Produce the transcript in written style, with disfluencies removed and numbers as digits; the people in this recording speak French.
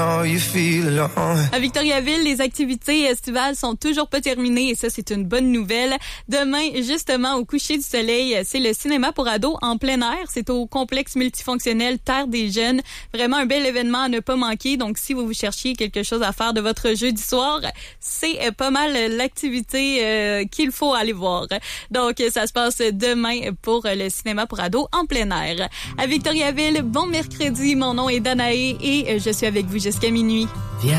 À Victoriaville, les activités estivales sont toujours pas terminées et ça, c'est une bonne nouvelle. Demain, justement, au coucher du soleil, c'est le cinéma pour ados en plein air. C'est au complexe multifonctionnel Terre des Jeunes. Vraiment un bel événement à ne pas manquer. Donc, si vous cherchiez quelque chose à faire de votre jeudi soir, c'est pas mal l'activité qu'il faut aller voir. Donc, ça se passe demain pour le cinéma pour ados en plein air. À Victoriaville, bon mercredi. Mon nom est Danae et je suis avec vous jusqu'à minuit.